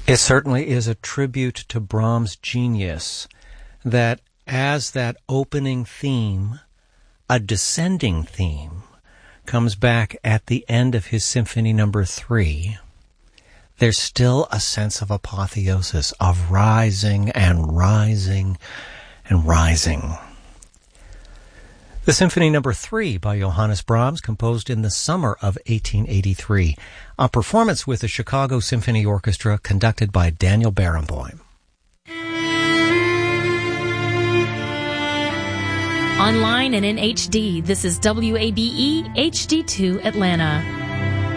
It certainly is a tribute to Brahms' genius that as that opening theme, a descending theme, comes back at the end of his Symphony No. 3, there's still a sense of apotheosis, of rising and rising and rising. The Symphony No. 3 by Johannes Brahms, composed in the summer of 1883, a performance with the Chicago Symphony Orchestra conducted by Daniel Barenboim. Online and in HD, this is WABE HD2 Atlanta.